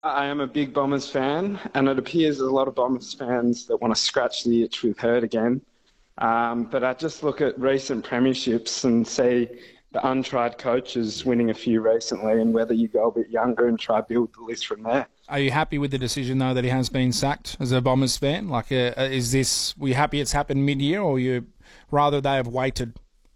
I am a big Bombers fan, and it appears there's a lot of Bombers fans that want to scratch the itch with Herd again. But I just look at recent premierships and see the untried coaches winning a few recently, and whether you go a bit younger and try build the list from there. Are you happy with the decision, though, that he has been sacked as a Bombers fan? Were you happy it's happened mid-year, or you rather they have waited?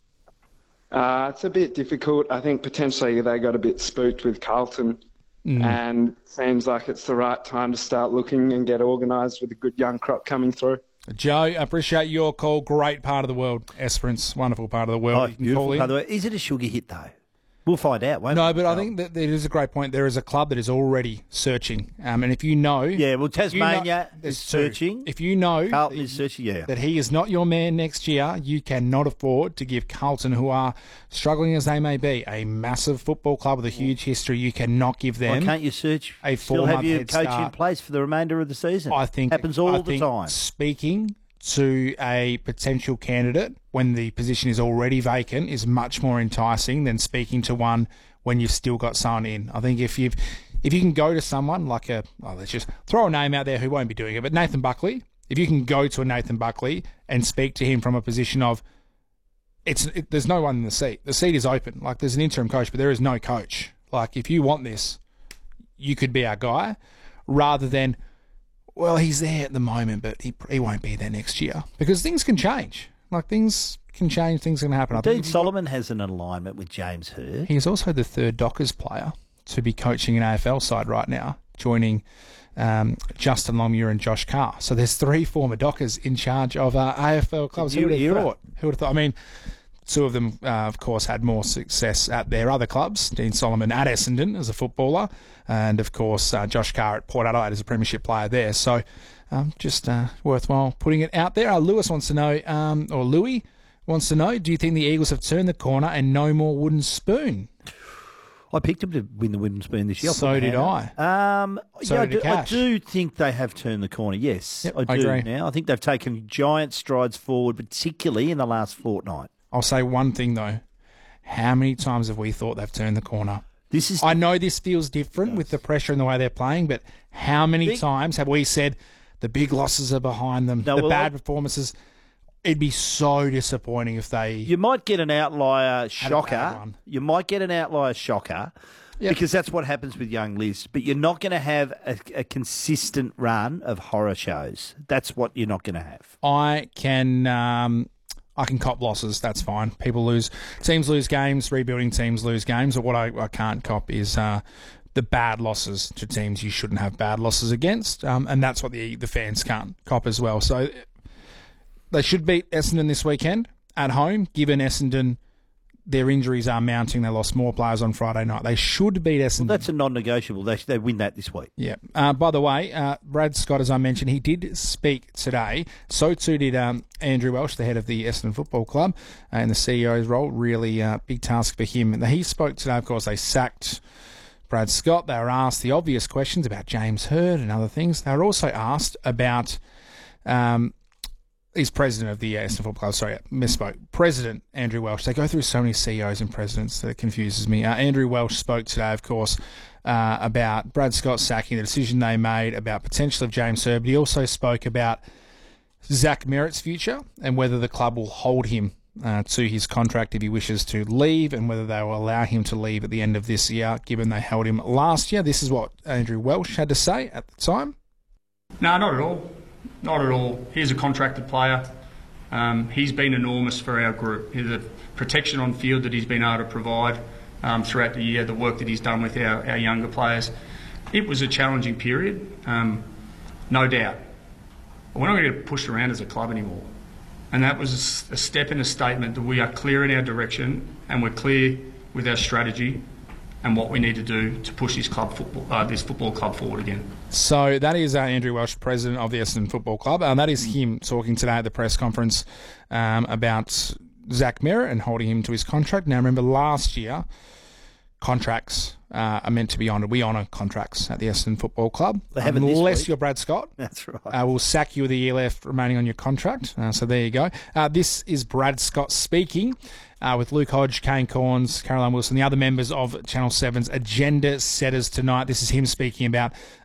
It's a bit difficult. I think potentially they got a bit spooked with Carlton, and it seems like it's the right time to start looking and get organised with a good young crop coming through. Joe, I appreciate your call. Great part of the world. Esperance, wonderful part of the world. You can call in. By the way, is it a sugar hit, though? We'll find out, won't we? No, but I think that it is a great point. There is a club that is already searching. And if you know... Yeah, well, Tasmania is searching. If you know Carlton is searching, that he is not your man next year, you cannot afford to give Carlton, who are struggling as they may be, a massive football club with a huge history, you cannot give them... Why can't you search? A still have your coach in place for the remainder of the season? I think happens all the time. Speaking to a potential candidate when the position is already vacant is much more enticing than speaking to one when you've still got someone in. I think if you can go to someone like let's just throw a name out there who won't be doing it, but Nathan Buckley, if you can go to a Nathan Buckley and speak to him from a position of there's no one in the seat. The seat is open. Like, there's an interim coach, but there is no coach. Like, if you want this, you could be our guy, rather than, well, he's there at the moment, but he won't be there next year. Because things can change. Like, things can change, things can happen. Dean Solomon has an alignment with James Herd. He's also the third Dockers player to be coaching an AFL side right now, joining Justin Longmuir and Josh Carr. So there's three former Dockers in charge of AFL clubs. Who would have thought? Who would have thought? I mean, two of them, of course, had more success at their other clubs. Dean Solomon at Essendon as a footballer, and, of course, Josh Carr at Port Adelaide as a premiership player there. So just worthwhile putting it out there. Lewis wants to know, or Louis wants to know, do you think the Eagles have turned the corner and no more wooden spoon? I picked them to win the wooden spoon this year. So did I. I do think they have turned the corner, yes. Yep, I do agree. now. I think they've taken giant strides forward, particularly in the last fortnight. I'll say one thing, though. How many times have we thought they've turned the corner? I know this feels different with the pressure and the way they're playing, but how many times have we said the big losses are behind them, bad performances? It'd be so disappointing if they... You might get an outlier shocker. You might get an outlier shocker because that's what happens with young Liz. But you're not going to have a consistent run of horror shows. That's what you're not going to have. I can cop losses. That's fine. Teams lose games. Rebuilding teams lose games. But what I can't cop is the bad losses to teams you shouldn't have bad losses against. And that's what the fans can't cop as well. So they should beat Essendon this weekend at home, given Essendon, their injuries are mounting. They lost more players on Friday night. They should beat Essendon. Well, that's a non-negotiable. They win that this week. Yeah. By the way, Brad Scott, as I mentioned, he did speak today. So too did Andrew Welsh, the head of the Essendon Football Club, in the CEO's role. Really big task for him. He spoke today. Of course, they sacked Brad Scott. They were asked the obvious questions about James Herd and other things. They were also asked about... He's president of the Essendon Football Club. Sorry, misspoke. President Andrew Welsh. They go through so many CEOs and presidents that it confuses me. Andrew Welsh spoke today, of course, about Brad Scott sacking, the decision they made, about potential of James Herd. But he also spoke about Zach Merritt's future and whether the club will hold him to his contract if he wishes to leave, and whether they will allow him to leave at the end of this year, given they held him last year. This is what Andrew Welsh had to say at the time. No, not at all. Not at all. He's a contracted player. He's been enormous for our group. The protection on field that he's been able to provide throughout the year, the work that he's done with our younger players. It was a challenging period, no doubt. But we're not going to get pushed around as a club anymore. And that was a step in a statement that we are clear in our direction and we're clear with our strategy and what we need to do to push this football club forward again. So that is Andrew Welsh, president of the Essendon Football Club. That is him talking today at the press conference about Zach Merritt and holding him to his contract. Now, remember last year, contracts are meant to be honoured. We honour contracts at the Essendon Football Club. They haven't this unless week. You're Brad Scott. That's right. We'll sack you with a year left remaining on your contract. So there you go. This is Brad Scott speaking with Luke Hodge, Kane Corns, Caroline Wilson, the other members of Channel 7's Agenda Setters tonight. This is him speaking about